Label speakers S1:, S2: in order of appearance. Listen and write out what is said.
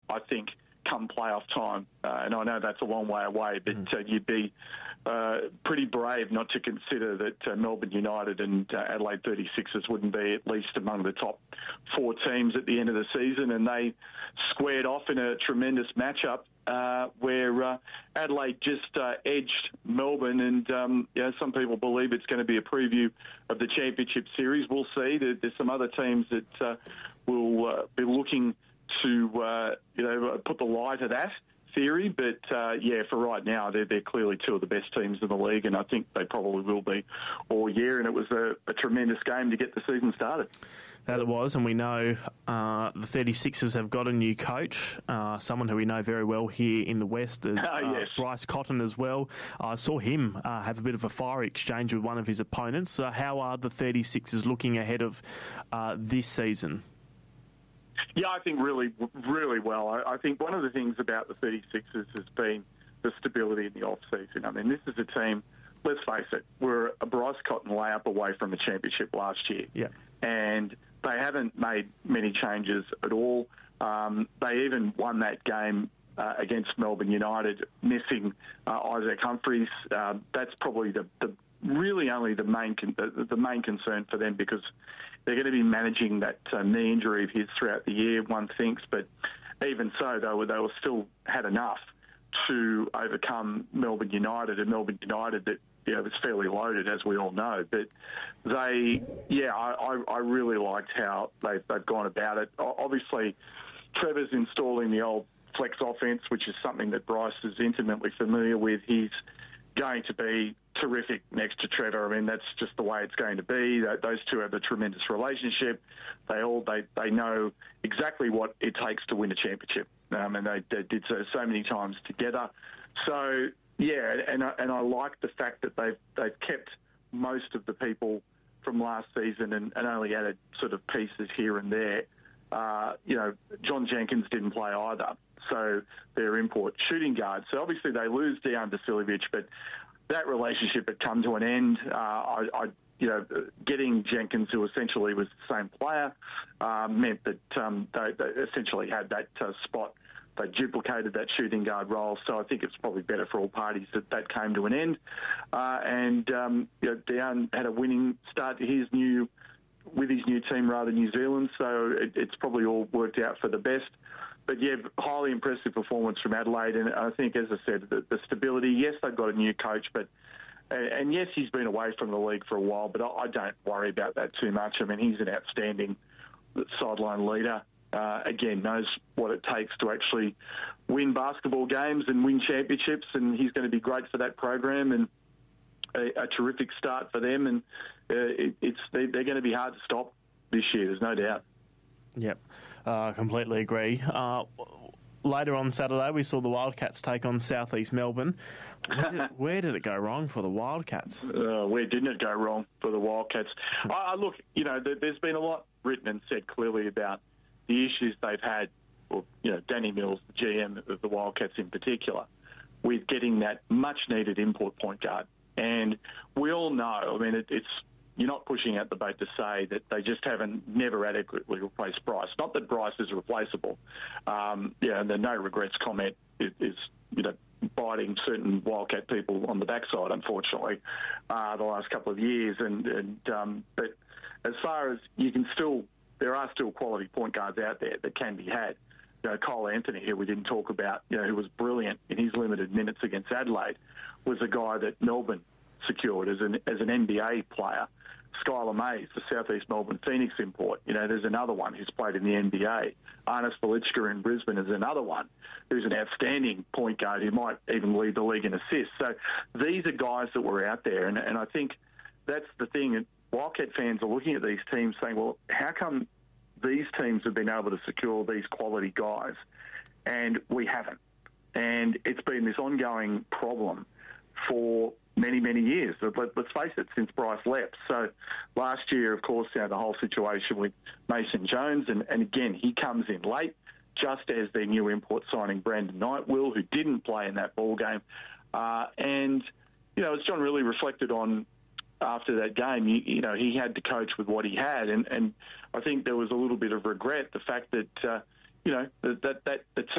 S1: I think, come playoff time. And I know that's a long way away, but you'd be pretty brave not to consider that Melbourne United and Adelaide 36ers wouldn't be at least among the top 4 teams at the end of the season. And they squared off in a tremendous matchup where Adelaide just edged Melbourne. And some people believe it's going to be a preview of the Championship Series. We'll see. There's some other teams that will be looking to put the lie to that theory, but for right now they're clearly 2 of the best teams in the league, and I think they probably will be all year. And it was a tremendous game to get the season started.
S2: That it was, and we know the 36ers have got a new coach, someone who we know very well here in the West,
S1: yes.
S2: Bryce Cotton as well. I saw him have a bit of a fiery exchange with one of his opponents. How are the 36ers looking ahead of this season?
S1: Yeah, I think really, really well. I think one of the things about the 36ers has been the stability in the off-season. I mean, this is a team, let's face it, we're a Bryce Cotton layup away from a championship last year.
S2: Yeah.
S1: And they haven't made many changes at all. They even won that game against Melbourne United, missing Isaac Humphries. That's probably really only the main concern for them, because they're going to be managing that knee injury of his throughout the year, one thinks. But even so, they were still had enough to overcome Melbourne United, and Melbourne United that was fairly loaded, as we all know. But I really liked how they've gone about it. Obviously, Trevor's installing the old flex offense, which is something that Bryce is intimately familiar with. He's going to be terrific next to Trevor. I mean, that's just the way it's going to be. Those two have a tremendous relationship. They know exactly what it takes to win a championship, and they did so many times together. So and I like the fact that they've kept most of the people from last season and only added sort of pieces here and there. John Jenkins didn't play either, so their import shooting guard. So obviously they lose Dejan Vasiljevic, but that relationship had come to an end. Getting Jenkins, who essentially was the same player, meant that they essentially had that spot. They duplicated that shooting guard role, so I think it's probably better for all parties that came to an end. Dejan had a winning start to his new team rather than New Zealand, so it's probably all worked out for the best. But highly impressive performance from Adelaide, and I think, as I said, the stability. Yes, they've got a new coach, and yes, he's been away from the league for a while, but I don't worry about that too much. I mean, he's an outstanding sideline leader. Again, knows what it takes to actually win basketball games and win championships, and he's going to be great for that program, and a terrific start for them. And they're going to be hard to stop this year, there's no doubt.
S2: Yep, completely agree. Later on Saturday, we saw the Wildcats take on South East Melbourne. Where did it go wrong for the Wildcats?
S1: Where didn't it go wrong for the Wildcats? Look, there's been a lot written and said clearly about the issues they've had, or Danny Mills, the GM of the Wildcats in particular, with getting that much-needed import point guard. And we all know, I mean, you're not pushing out the boat to say that they just never adequately replaced Bryce. Not that Bryce is replaceable. And the no regrets comment is biting certain Wildcat people on the backside, unfortunately, the last couple of years. But as far as there are still quality point guards out there that can be had. Cole Anthony, who we didn't talk about, who was brilliant in his limited minutes against Adelaide, was a guy that Melbourne secured as an NBA player. Skylar Mays, the South East Melbourne Phoenix import. There's another one who's played in the NBA. Arnas Velichka in Brisbane is another one who's an outstanding point guard who might even lead the league in assists. So these are guys that were out there, and I think that's the thing. Wildcat fans are looking at these teams saying, well, how come these teams have been able to secure these quality guys and we haven't? And it's been this ongoing problem for many, many years. Let's face it, since Bryce left. So last year, of course, the whole situation with Mason Jones, and again, he comes in late, just as their new import signing, Brandon Knight, who didn't play in that ball game. As John really reflected on after that game, he had to coach with what he had, and I think there was a little bit of regret, the fact that the